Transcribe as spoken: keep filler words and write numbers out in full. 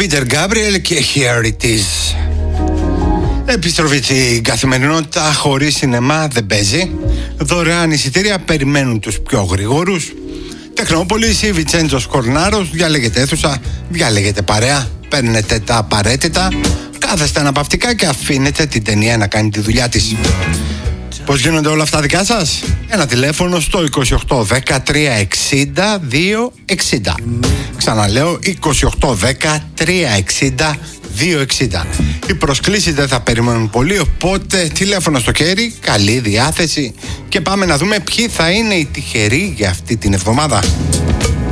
Peter Gabriel και Here It Is. Επιστροφή στην καθημερινότητα χωρίς σινεμά δεν παίζει. Δωρεάν εισιτήρια περιμένουν τους πιο γρήγορους. Τεχνόπολης ή Βιτσέντζος Κορνάρος, διαλέγετε αίθουσα, διαλέγετε παρέα, παίρνετε τα απαραίτητα, κάθεστε αναπαυτικά και αφήνετε την ταινία να κάνει τη δουλειά της. Πώς γίνονται όλα αυτά δικά σας? Ένα τηλέφωνο στο είκοσι οκτώ δέκα τρία εξήντα δύο εξήντα. Ξαναλέω είκοσι οκτώ δέκα τρία εξήντα δύο εξήντα. Οι προσκλήσεις δεν θα περιμένουν πολύ, οπότε τηλέφωνο στο χέρι, καλή διάθεση και πάμε να δούμε ποιοι θα είναι οι τυχεροί για αυτή την εβδομάδα.